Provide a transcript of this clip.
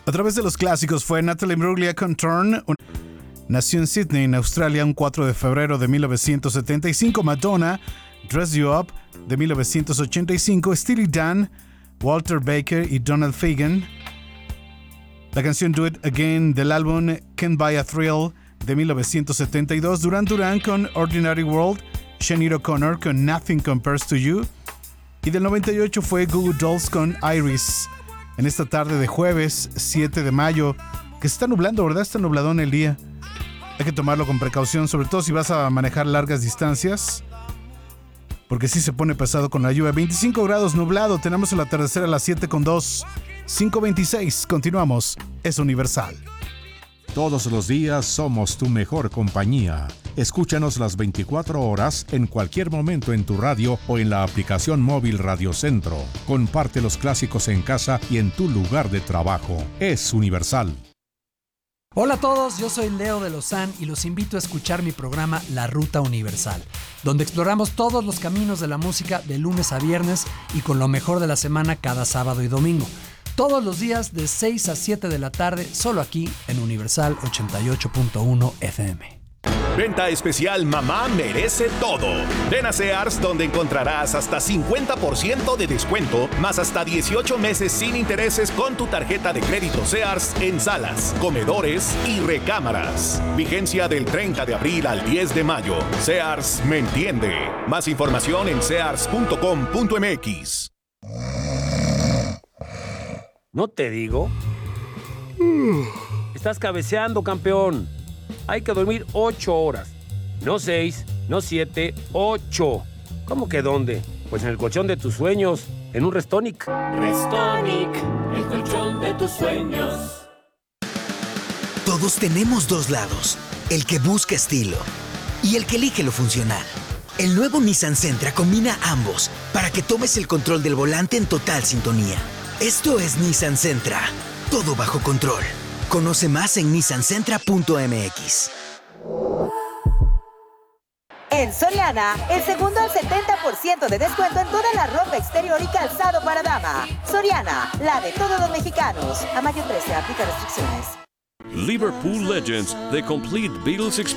A través de los clásicos fue Natalie Imbruglia con Turn. Nació en Sydney, en Australia, un 4 de febrero de 1975. Madonna, Dress You Up, de 1985. Steely Dan, Walter Baker y Donald Fagen. La canción Do It Again del álbum Can't Buy a Thrill, de 1972. Duran Duran con Ordinary World. Sinead O'Connor con Nothing Compares to You. Y del 98 fue Goo Goo Dolls con Iris. En esta tarde de jueves 7 de mayo, que se está nublando, ¿verdad? Está nubladón el día. Hay que tomarlo con precaución, sobre todo si vas a manejar largas distancias, porque sí se pone pesado con la lluvia. 25 grados nublado, tenemos el atardecer a las 7:02, 5:26. Continuamos, es Universal. Todos los días somos tu mejor compañía. Escúchanos las 24 horas en cualquier momento en tu radio o en la aplicación móvil Radio Centro. Comparte los clásicos en casa y en tu lugar de trabajo. Es Universal. Hola a todos, yo soy Leo de Lozán y los invito a escuchar mi programa La Ruta Universal, donde exploramos todos los caminos de la música de lunes a viernes y con lo mejor de la semana cada sábado y domingo. Todos los días de 6 a 7 de la tarde, solo aquí en Universal 88.1 FM. Venta especial Mamá merece todo. Ven a Sears, donde encontrarás hasta 50% de descuento, más hasta 18 meses sin intereses con tu tarjeta de crédito Sears en salas, comedores y recámaras. Vigencia del 30 de abril al 10 de mayo. Sears me entiende. Más información en sears.com.mx. ¿No te digo? Estás cabeceando, campeón. Hay que dormir 8 horas. No 6, no 7, 8. ¿Cómo que dónde? Pues en el colchón de tus sueños, en un Restonic. Restonic, el colchón de tus sueños. Todos tenemos dos lados, el que busca estilo y el que elige lo funcional. El nuevo Nissan Sentra combina ambos para que tomes el control del volante en total sintonía. Esto es Nissan Sentra, todo bajo control. Conoce más en nissansentra.mx. En Soriana, el segundo al 70% de descuento en toda la ropa exterior y calzado para dama. Soriana, la de todos los mexicanos. A mayo 13, aplica restricciones. Liverpool Legends, The Complete Beatles Experience.